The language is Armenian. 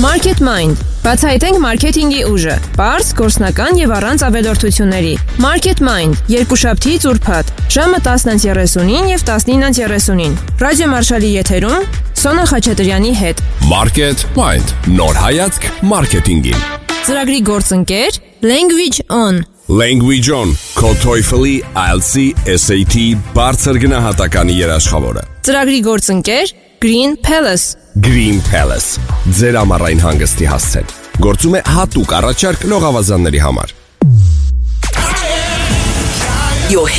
Market Mind. Բացահայտենք մարքեթինգի ուժը։ Պարզ, գործնական եւ առանց ավելորդությունների։ Market Mind. Երկուշաբթի ուրբաթ, ժամը 10:30-ին եւ 19:30-ին։ Ռադիո Մարշալի եթերում Սոնա Խաչատրյանի հետ։ Market Mind. Նոր հայացք մարքեթինգին։ Ծրագրի գործընկեր Language On. Language On. Քո TOEFL-ի, IELTS-ի, SAT բարձր գնահատականի երաշխավորը։ Ծրագրի գործընկեր Green Palace. Green Palace. Ձեր ամառային հանգստի հասցեն։ Գործում է հատուկ առաջարկ լողավազանների համար։